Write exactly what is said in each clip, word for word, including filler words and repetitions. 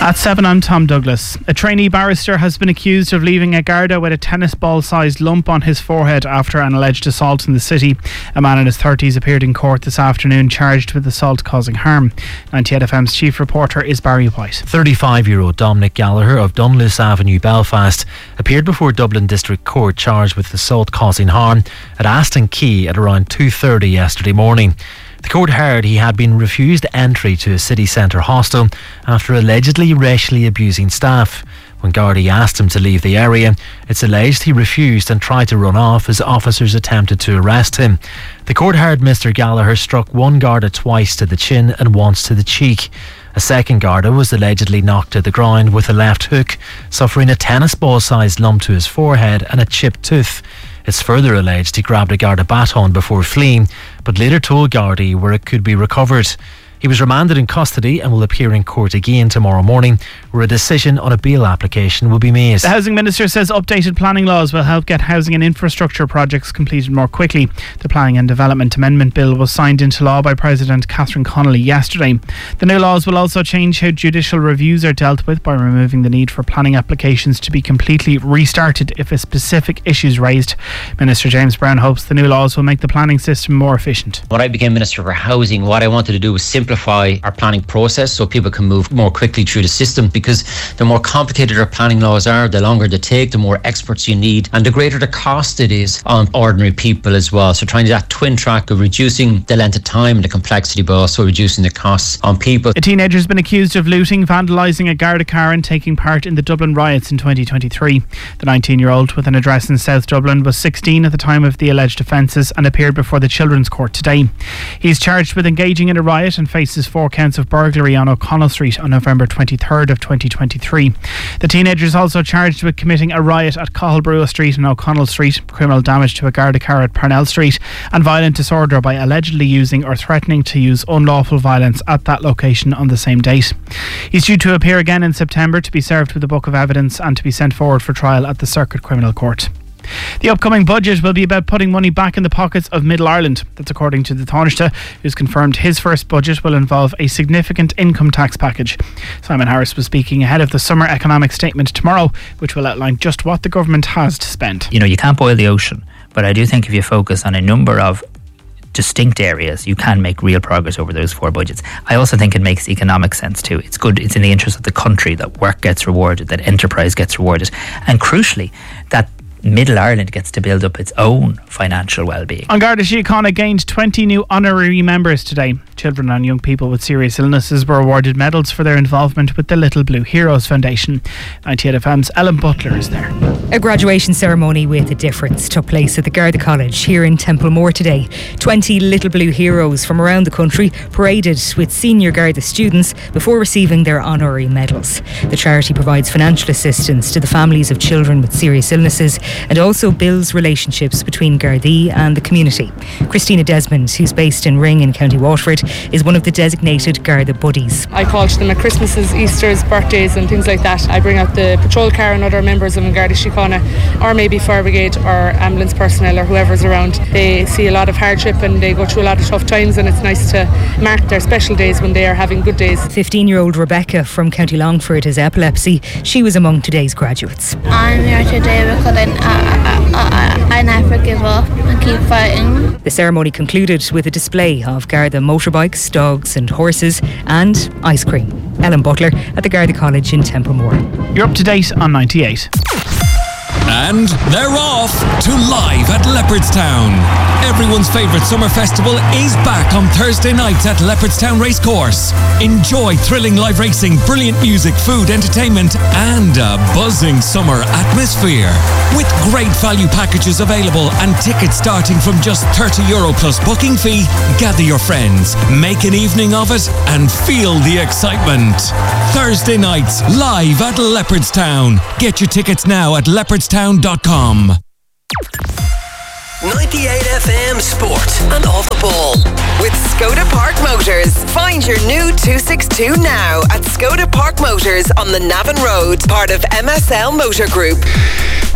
At seven, I'm Tom Douglas. A trainee barrister has been accused of leaving a Garda with a tennis ball-sized lump on his forehead after an alleged assault in the city. A man in his thirties appeared in court this afternoon charged with assault causing harm. ninety-eight F M's chief reporter is Barry White. thirty-five-year-old Dominic Gallagher of Dunluce Avenue, Belfast, appeared before Dublin District Court charged with assault causing harm at Aston Quay at around two thirty yesterday morning. The court heard he had been refused entry to a city centre hostel after allegedly racially abusing staff. When Gardaí asked him to leave the area, it's alleged he refused and tried to run off as officers attempted to arrest him. The court heard Mister Gallagher struck one Garda twice to the chin and once to the cheek. A second Garda was allegedly knocked to the ground with a left hook, suffering a tennis ball-sized lump to his forehead and a chipped tooth. It's further alleged he grabbed a Garda baton before fleeing, but later told Gardaí where it could be recovered. He was remanded in custody and will appear in court again tomorrow morning, where a decision on a bail application will be made. The Housing Minister says updated planning laws will help get housing and infrastructure projects completed more quickly. The Planning and Development Amendment Bill was signed into law by President Catherine Connolly yesterday. The new laws will also change how judicial reviews are dealt with by removing the need for planning applications to be completely restarted if a specific issue is raised. Minister James Brown hopes the new laws will make the planning system more efficient. When I became Minister for Housing, what I wanted to do was simplify simplify our planning process so people can move more quickly through the system, because the more complicated our planning laws are, the longer they take, the more experts you need, and the greater the cost it is on ordinary people as well. So trying that twin track of reducing the length of time and the complexity, but also reducing the costs on people. A teenager has been accused of looting, vandalising a Garda car and taking part in the Dublin riots in twenty twenty-three. The nineteen-year-old with an address in South Dublin was sixteen at the time of the alleged offences and appeared before the Children's Court today. He's charged with engaging in a riot and faces four counts of burglary on O'Connell Street on November twenty-third of twenty twenty-three. The teenager is also charged with committing a riot at Cahill Street and O'Connell Street, criminal damage to a Garda car at Parnell Street, and violent disorder by allegedly using or threatening to use unlawful violence at that location on the same date. He's due to appear again in September to be served with a book of evidence and to be sent forward for trial at the Circuit Criminal Court. The upcoming budget will be about putting money back in the pockets of Middle Ireland. That's according to the Taoiseach, who's confirmed his first budget will involve a significant income tax package. Simon Harris was speaking ahead of the summer economic statement tomorrow, which will outline just what the government has to spend. You know, you can't boil the ocean, but I do think if you focus on a number of distinct areas, you can make real progress over those four budgets. I also think it makes economic sense too. It's good, it's in the interest of the country that work gets rewarded, that enterprise gets rewarded, and crucially, that Middle Ireland gets to build up its own financial well-being. An Garda Síochána gained twenty new honorary members today. Children and young people with serious illnesses were awarded medals for their involvement with the Little Blue Heroes Foundation. ninety-eight F M's Ellen Butler is there. A graduation ceremony with a difference took place at the Garda College here in Templemore today. twenty Little Blue Heroes from around the country paraded with senior Garda students before receiving their honorary medals. The charity provides financial assistance to the families of children with serious illnesses and also builds relationships between Gardaí and the community. Christina Desmond, who's based in Ring in County Waterford, is one of the designated Garda buddies. I call to them at Christmases, Easters, birthdays and things like that. I bring out the patrol car and other members of Garda Síochána, or maybe fire brigade or ambulance personnel or whoever's around. They see a lot of hardship and they go through a lot of tough times, and it's nice to mark their special days when they are having good days. fifteen-year-old Rebecca from County Longford has epilepsy. She was among today's graduates. I'm here today because I, I, I, I never give up and keep fighting. The ceremony concluded with a display of Garda motorbikes, dogs and horses and ice cream. Ellen Butler at the Garda College in Templemore. You're up to date on ninety-eight. And they're off to Live at Leopardstown. Everyone's favourite summer festival is back on Thursday nights at Leopardstown Racecourse. Enjoy thrilling live racing, brilliant music, food, entertainment and a buzzing summer atmosphere. With great value packages available and tickets starting from just thirty euro plus booking fee, gather your friends, make an evening of it and feel the excitement. Thursday nights, live at Leopardstown. Get your tickets now at leopardstown dot com. ninety-eight F M Sport and Off the Ball with Skoda Park Motors. Find your new two sixty-two now at Skoda Park Motors on the Navan Road, part of M S L Motor Group.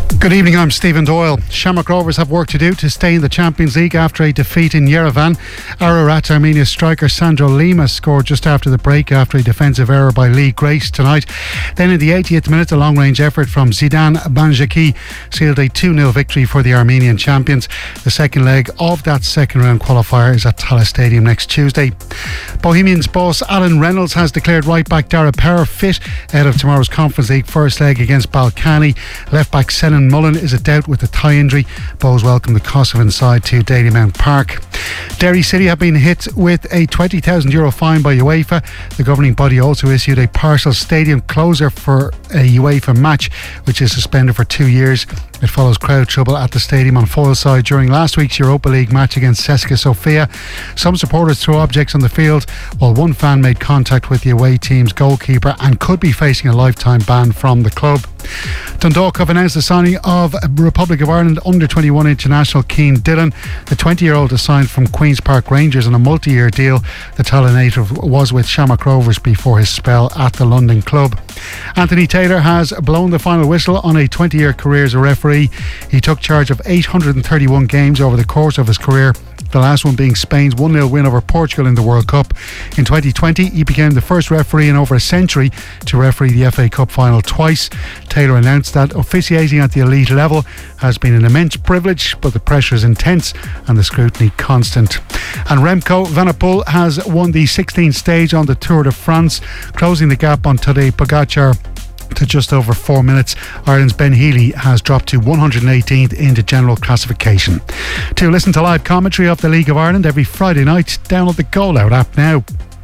Good evening, I'm Stephen Doyle. Shamrock Rovers have work to do to stay in the Champions League after a defeat in Yerevan. Ararat Armenia striker Sandro Lima scored just after the break after a defensive error by Lee Grace tonight. Then in the eightieth minute, a long-range effort from Zidane Banjaki sealed a two nil victory for the Armenian champions. The second leg of that second round qualifier is at Tallaght Stadium next Tuesday. Bohemians boss Alan Reynolds has declared right-back Dara Power fit ahead of tomorrow's Conference League first leg against Balkany. Left-back Senan Mullen is a doubt with a thigh injury. Bohs welcome the Kosovan side to Dalymount Park. Derry City have been hit with a twenty thousand euro fine by UEFA. The governing body also issued a partial stadium closure for a UEFA match, which is suspended for two years. It follows crowd trouble at the stadium on Foyleside during last week's Europa League match against Ceska Sofia. Some supporters threw objects on the field, while one fan made contact with the away team's goalkeeper and could be facing a lifetime ban from the club. Dundalk have announced the signing of Republic of Ireland under twenty-one international Cian Dillon. The twenty-year-old is signed from Queen's Park Rangers on a multi-year deal. The Tallaght native was with Shamrock Rovers before his spell at the London club. Anthony Taylor has blown the final whistle on a twenty-year career as a referee. He took charge of eight hundred thirty-one games over the course of his career, the last one being Spain's one nil win over Portugal in the World Cup. In twenty twenty, he became the first referee in over a century to referee the F A Cup final twice. Taylor announced that officiating at the elite level has been an immense privilege, but the pressure is intense and the scrutiny constant. And Remco Evenepoel has won the sixteenth stage on the Tour de France, closing the gap on Tadej Pogacar to just over four minutes. Ireland's Ben Healy has dropped to one hundred eighteenth in the general classification. To listen to live commentary of the League of Ireland every Friday night, download the Goal Out app now.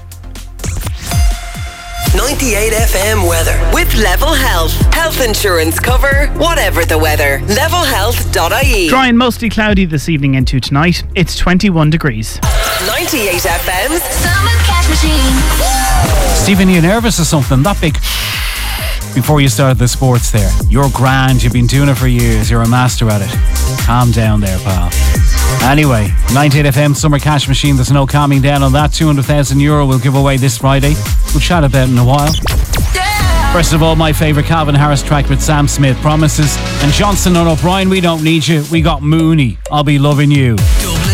ninety-eight F M weather with Level Health. Health insurance cover, whatever the weather. level health dot I E. Dry and mostly cloudy this evening into tonight. It's twenty-one degrees. ninety-eight F M's Summer Cash Machine. Stephen, are you nervous or something? That big... Before you started the sports there, you're grand, you've been doing it for years, you're a master at it. Calm down there, pal. Anyway, ninety-eight F M Summer Cash Machine, there's no calming down on that. two hundred thousand euro we'll give away this Friday. We'll chat about it in a while. First of all, my favourite Calvin Harris track with Sam Smith, Promises, and Johnson on O'Brien, We Don't Need You, we got Mooney, I'll Be Loving You.